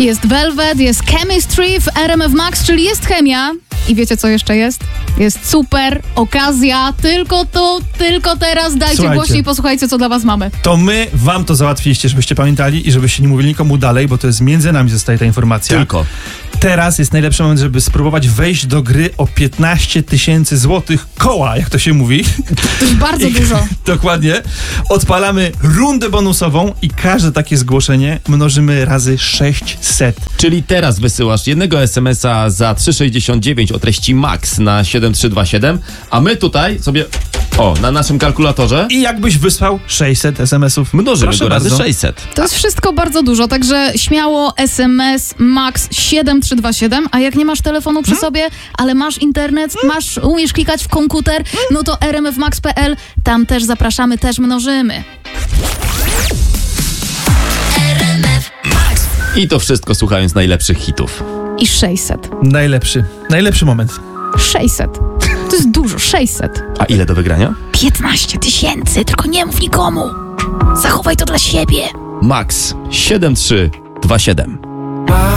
Jest Velvet, jest Chemistry w RMF Max, czyli jest chemia. I wiecie, co jeszcze jest? Jest super okazja. Tylko teraz dajcie Słuchajcie, głośniej, posłuchajcie, co dla was mamy. To my wam to załatwiliście, żebyście pamiętali i żebyście nie mówili nikomu dalej, bo to jest między nami zostaje ta informacja. Tylko. Teraz jest najlepszy moment, żeby spróbować wejść do gry o 15 000 złotych koła, jak to się mówi. To jest bardzo dużo. Dokładnie. Odpalamy rundę bonusową i każde takie zgłoszenie mnożymy razy 600. Czyli teraz wysyłasz jednego SMS-a za 3,69 o treści MAX na 7327, a my tutaj sobie, na naszym kalkulatorze I jakbyś wysłał 600 SMS-ów. mnożymy Proszę go razy bardzo. 600. To jest wszystko bardzo dużo, także śmiało SMS MAX 7327, a jak nie masz telefonu przy sobie, ale masz internet, umiesz klikać w komputer, no to rmfmax.pl, tam też zapraszamy, też mnożymy. I to wszystko słuchając najlepszych hitów. I 600. Najlepszy moment. 600. To jest dużo, 600. A ile do wygrania? 15 000, tylko nie mów nikomu. Zachowaj to dla siebie. MAX 7327.